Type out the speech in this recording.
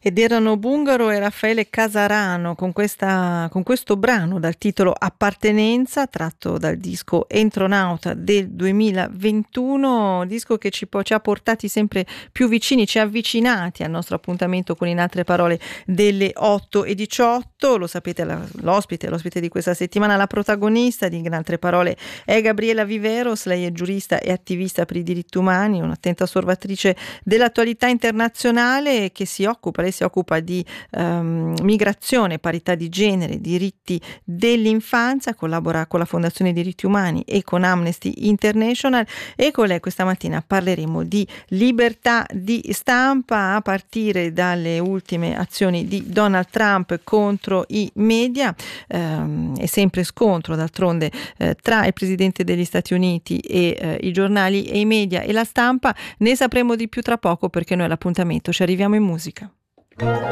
Ed erano Bungaro e Raffaele Casarano con questo brano dal titolo Appartenenza, tratto dal disco Entronauta del 2021, disco che ci ha portati sempre più vicini, ci ha avvicinati al nostro appuntamento con In altre parole delle 8:18. Lo sapete, l'ospite di questa settimana, la protagonista di In altre parole è Gabriela Viveros. Lei è giurista e attivista per i diritti umani, un'attenta osservatrice dell'attualità internazionale che lei si occupa di migrazione, parità di genere, diritti dell'infanzia, collabora con la Fondazione Diritti Umani e con Amnesty International, e con lei questa mattina parleremo di libertà di stampa a partire dalle ultime azioni di Donald Trump contro i media, e sempre scontro d'altronde tra il Presidente degli Stati Uniti e i giornali e i media e la stampa. Ne sapremo di più tra poco, perché noi all'appuntamento ci arriviamo in musica.